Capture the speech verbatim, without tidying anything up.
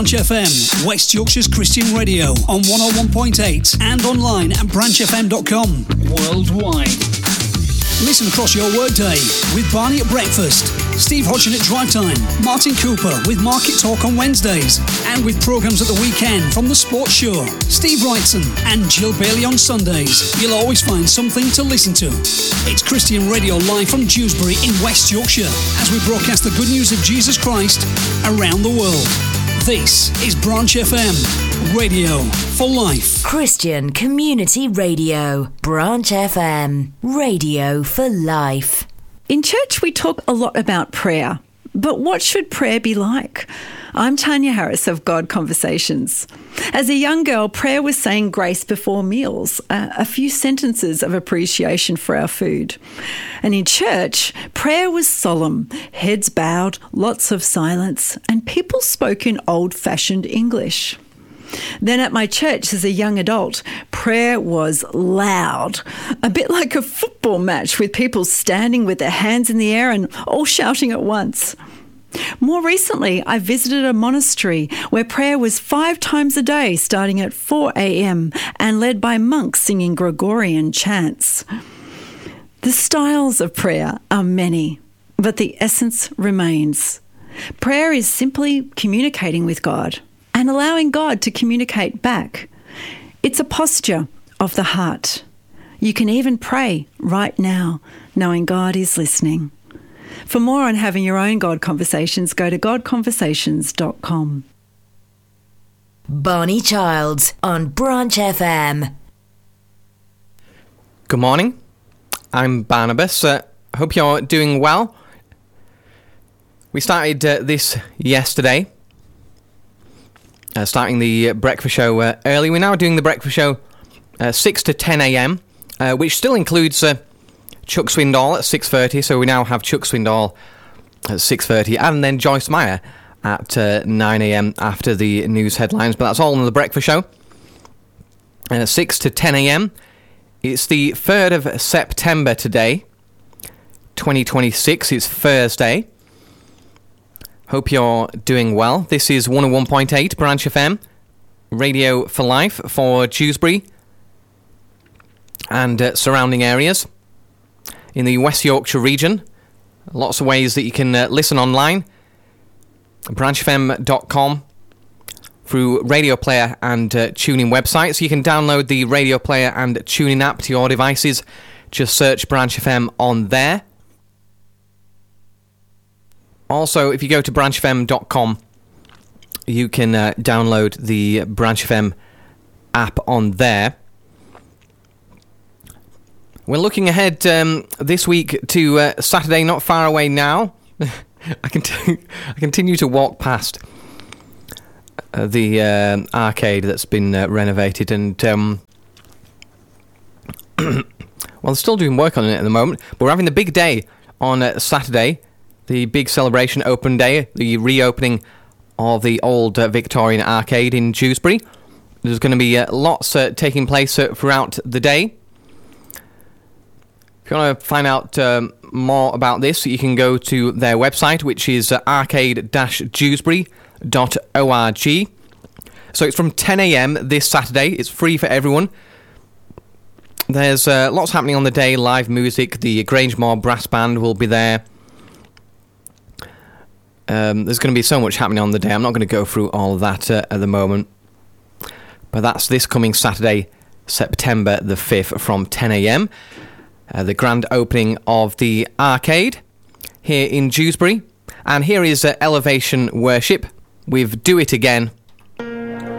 Branch F M, West Yorkshire's Christian radio on one oh one point eight and online at branch f m dot com. Worldwide. Listen across your workday with Barney at breakfast, Steve Hodgson at drive time, Martin Cooper with Market Talk on Wednesdays, and with programmes at the weekend from The Sports Show, Steve Wrightson and Jill Bailey on Sundays. You'll always find something to listen to. It's Christian Radio live from Dewsbury in West Yorkshire as we broadcast the good news of Jesus Christ around the world. This is Branch F M, radio for life. Christian Community Radio, Branch F M, radio for life. In church, we talk a lot about prayer, but what should prayer be like? I'm Tanya Harris of God Conversations. As a young girl, prayer was saying grace before meals, a, a few sentences of appreciation for our food. And in church, prayer was solemn, heads bowed, lots of silence, and people spoke in old-fashioned English. Then at my church as a young adult, prayer was loud, a bit like a football match with people standing with their hands in the air and all shouting at once. More recently, I visited a monastery where prayer was five times a day, starting at four a.m. and led by monks singing Gregorian chants. The styles of prayer are many, but the essence remains. Prayer is simply communicating with God and allowing God to communicate back. It's a posture of the heart. You can even pray right now, knowing God is listening. For more on having your own God Conversations, go to god conversations dot com. Barney Childs on Branch F M. Good morning. I'm Barnabas. Uh, hope you're doing well. We started uh, this yesterday, uh, starting the breakfast show uh, early. We're now doing the breakfast show uh, six to ten a.m., uh, which still includes Uh, Chuck Swindoll at six thirty, so we now have Chuck Swindoll at six thirty, and then Joyce Meyer at uh, nine a.m. after the news headlines, but that's all on the breakfast show. Uh, six to ten a.m. It's the third of September today, twenty twenty-six. It's Thursday. Hope you're doing well. This is one oh one point eight Branch F M, radio for life for Dewsbury and uh, surrounding areas. In the West Yorkshire region, lots of ways that you can uh, listen online. branch f m dot com through Radio Player and uh, TuneIn websites. You can download the Radio Player and TuneIn app to your devices. Just search Branch F M on there. Also, if you go to branch f m dot com, you can uh, download the Branch F M app on there. We're looking ahead um, this week to uh, Saturday, not far away now. I, continue, I continue to walk past uh, the uh, arcade that's been uh, renovated, and um, well, they're still doing work on it at the moment, but we're having the big day on uh, Saturday, the big celebration open day, the reopening of the old uh, Victorian arcade in Dewsbury. There's going to be uh, lots uh, taking place uh, throughout the day. If you want to find out um, more about this, you can go to their website, which is uh, arcade dash dewsbury dot org. So it's from ten a.m. this Saturday. It's free for everyone. There's uh, lots happening on the day, live music. The Grangemore Brass Band will be there. Um, there's going to be so much happening on the day. I'm not going to go through all of that uh, at the moment. But that's this coming Saturday, September the fifth, from ten a.m. Uh, the grand opening of the arcade here in Dewsbury. And here is uh, Elevation Worship with Do It Again.